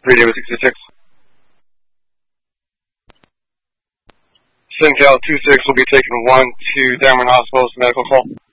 Radio 66. Syntel 26 will be taking 1 to Dameron Hospital's medical call.